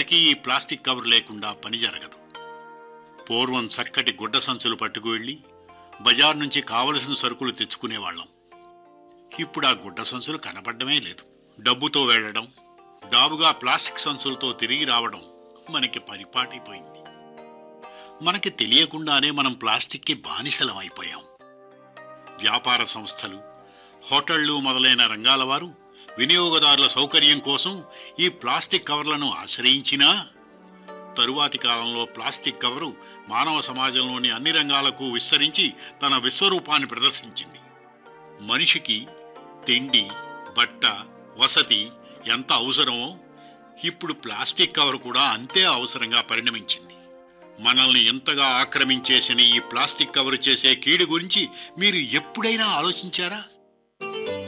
ఎప్పటికీ ఈ plastic cover లేకుండా పని జరగదు. పూర్వం చక్కటి గుడ్డ సంచులు పట్టుకు వెళ్ళి బజార్ నుంచి కావలసిన సరుకులు తెచ్చుకునేవాళ్ళం. ఇప్పుడు ఆ గుడ్డ సంచులు కనపడమే లేదు. డబ్బుతో వెళ్లడం, డాబుగా ప్లాస్టిక్ సంచులతో తిరిగి రావడం మనకి పరిపాటైపోయింది. మనకి తెలియకుండానే మనం ప్లాస్టిక్కి బానిసలం అయిపోయాం. వ్యాపార సంస్థలు, హోటళ్లు మొదలైన రంగాల వారు వినియోగదారుల సౌకర్యం కోసం ఈ ప్లాస్టిక్ కవర్లను ఆశ్రయించినా తరువాతి కాలంలో ప్లాస్టిక్ కవరు మానవ సమాజంలోని అన్ని రంగాలకు విస్తరించి తన విశ్వరూపాన్ని ప్రదర్శించింది. మనిషికి తిండి, బట్ట, వసతి ఎంత అవసరమో ఇప్పుడు ప్లాస్టిక్ కవర్ కూడా అంతే అవసరంగా పరిణమించింది. మనల్ని ఎంతగా ఆక్రమించేసిన ఈ ప్లాస్టిక్ కవర్ చేసే కీడు గురించి మీరు ఎప్పుడైనా ఆలోచించారా?